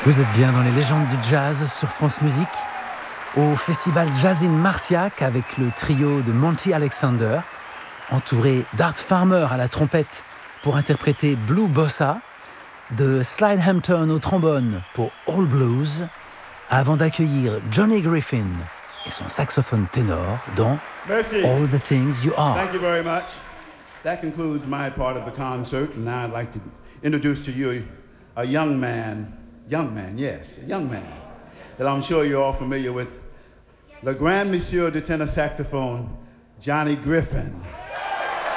Vous êtes bien dans les légendes du jazz sur France Musique, au festival Jazz in Marciac avec le trio de Monty Alexander, entouré d'Art Farmer à la trompette pour interpréter Blue Bossa, de Slide Hampton au trombone pour All Blues, avant d'accueillir Johnny Griffin et son saxophone ténor dans Merci. All the Things You Are. Thank you very much. That concludes my part of the concert, and now I'd like to introduce to you a young man, that I'm sure you're all familiar with, le grand monsieur de tenor saxophone, Johnny Griffin.